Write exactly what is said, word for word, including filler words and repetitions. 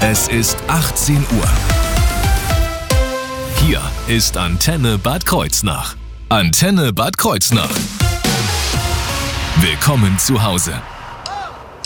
Es ist achtzehn Uhr. Hier ist Antenne Bad Kreuznach. Antenne Bad Kreuznach. Willkommen zu Hause.